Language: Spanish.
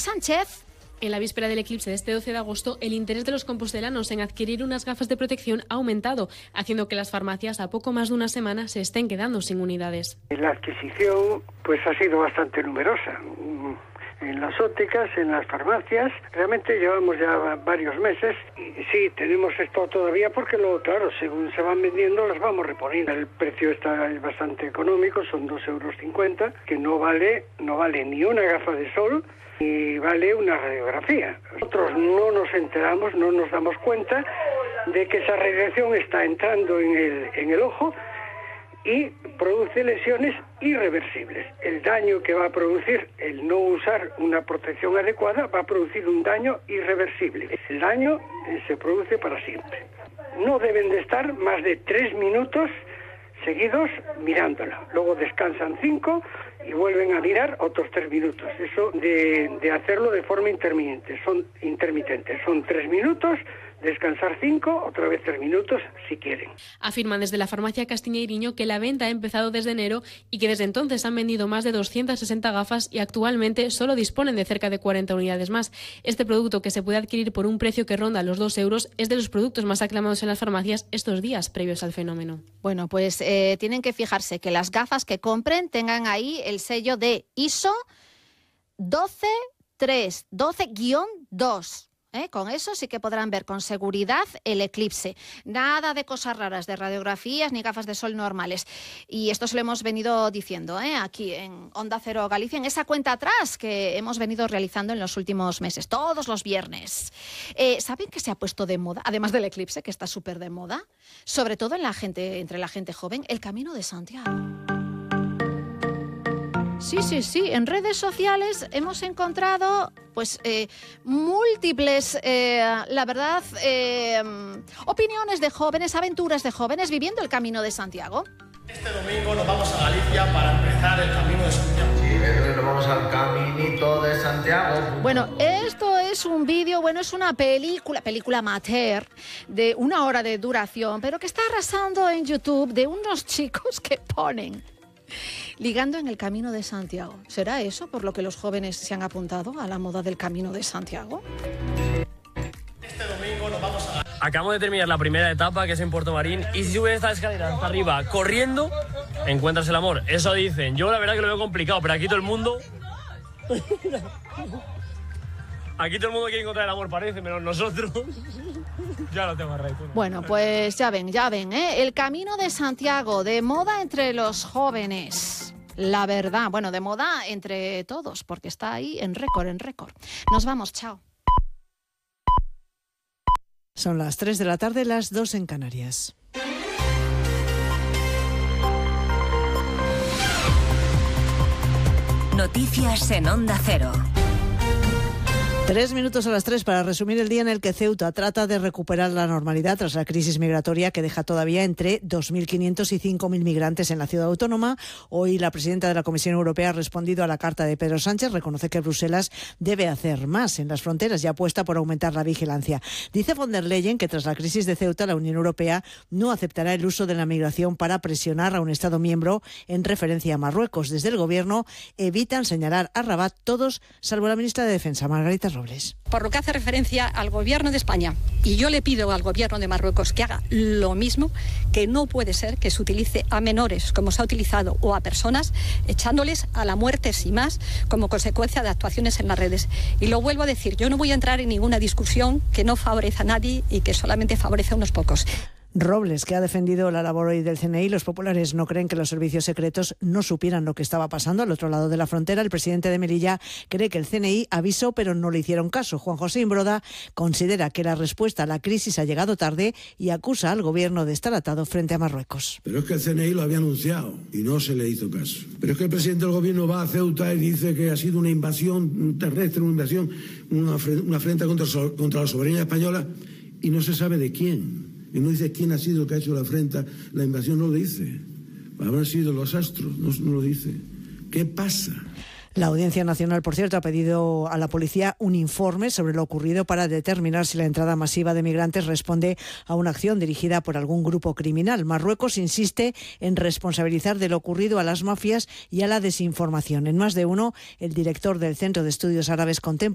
Sánchez. En la víspera del eclipse de este 12 de agosto, el interés de los compostelanos en adquirir unas gafas de protección ha aumentado, haciendo que las farmacias a poco más de una semana se estén quedando sin unidades. La adquisición pues ha sido bastante numerosa. En las ópticas, en las farmacias, realmente llevamos ya varios meses y sí, tenemos esto todavía porque claro, según se van vendiendo las vamos reponiendo. El precio está bastante económico, son 2,50 €, que no vale ni una gafa de sol y vale una radiografía. Nosotros no nos enteramos, no nos damos cuenta de que esa radiación está entrando en el ojo y produce lesiones irreversibles. El daño que va a producir el no usar una protección adecuada va a producir un daño irreversible. El daño se produce para siempre. No deben de estar más de 3 minutos seguidos mirándola. Luego descansan 5 y vuelven a mirar otros 3 minutos. Eso de hacerlo de forma intermitente. Son 3 minutos, descansar 5, otra vez 3 minutos si quieren. Afirman desde la farmacia Castiñeiriño que la venta ha empezado desde enero y que desde entonces han vendido más de 260 gafas y actualmente solo disponen de cerca de 40 unidades más. Este producto, que se puede adquirir por un precio que ronda los 2 €, es de los productos más aclamados en las farmacias estos días previos al fenómeno. Bueno, pues tienen que fijarse que las gafas que compren tengan ahí el sello de ISO 12312-2. Con eso sí que podrán ver con seguridad el eclipse. Nada de cosas raras, de radiografías ni gafas de sol normales. Y esto se lo hemos venido diciendo aquí en Onda Cero Galicia, en esa cuenta atrás que hemos venido realizando en los últimos meses, todos los viernes. ¿Saben que se ha puesto de moda, además del eclipse, que está súper de moda? Sobre todo entre la gente joven, el Camino de Santiago. Sí, en redes sociales hemos encontrado múltiples, la verdad, opiniones de jóvenes, aventuras de jóvenes viviendo el Camino de Santiago. Este domingo nos vamos a Galicia para empezar el Camino de Santiago. Sí, nos vamos al Caminito de Santiago. Bueno, esto es un vídeo, es una película amateur de 1 hora de duración, pero que está arrasando en YouTube, de unos chicos que ponen ligando en el Camino de Santiago. ¿Será eso por lo que los jóvenes se han apuntado a la moda del Camino de Santiago? Este domingo nos vamos a... Acabamos de terminar la primera etapa, que es en Puerto Marín, y si subes esta escalera hasta arriba corriendo, encuentras el amor. Eso dicen. Yo la verdad que lo veo complicado, pero aquí todo el mundo... Aquí todo el mundo quiere encontrar el amor, parece, menos nosotros. Ya lo tengo a raíz. Bueno, pues ya ven, el Camino de Santiago, de moda entre los jóvenes. La verdad, de moda entre todos, porque está ahí en récord. Nos vamos, chao. Son las 3 de la tarde, las 2 en Canarias. Noticias en Onda Cero. 3 minutos a las 3 para resumir el día en el que Ceuta trata de recuperar la normalidad tras la crisis migratoria que deja todavía entre 2.500 y 5.000 migrantes en la ciudad autónoma. Hoy la presidenta de la Comisión Europea ha respondido a la carta de Pedro Sánchez. Reconoce que Bruselas debe hacer más en las fronteras y apuesta por aumentar la vigilancia. Dice von der Leyen que tras la crisis de Ceuta la Unión Europea no aceptará el uso de la migración para presionar a un Estado miembro en referencia a Marruecos. Desde el Gobierno evitan señalar a Rabat todos, salvo la ministra de Defensa, Margarita Robles. Por lo que hace referencia al Gobierno de España, y yo le pido al Gobierno de Marruecos que haga lo mismo, que no puede ser que se utilice a menores, como se ha utilizado, o a personas, echándoles a la muerte sin más, como consecuencia de actuaciones en las redes. Y lo vuelvo a decir, yo no voy a entrar en ninguna discusión que no favorezca a nadie y que solamente favorece a unos pocos. Robles, que ha defendido la labor hoy del CNI. Los populares no creen que los servicios secretos no supieran lo que estaba pasando al otro lado de la frontera. El presidente de Melilla cree que el CNI avisó, pero no le hicieron caso. Juan José Imbroda considera que la respuesta a la crisis ha llegado tarde y acusa al gobierno de estar atado frente a Marruecos. Pero es que el CNI lo había anunciado y no se le hizo caso. Pero es que el presidente del gobierno va a Ceuta y dice que ha sido una invasión terrestre, una afrenta contra la soberanía española y no se sabe de quién. Y no dice quién ha sido el que ha hecho la afrenta, la invasión no lo dice. Habrán sido los astros, no lo dice. ¿Qué pasa? La Audiencia Nacional, por cierto, ha pedido a la policía un informe sobre lo ocurrido para determinar si la entrada masiva de migrantes responde a una acción dirigida por algún grupo criminal. Marruecos insiste en responsabilizar de lo ocurrido a las mafias y a la desinformación. En Más de Uno, el director del Centro de Estudios Árabes contemporáneos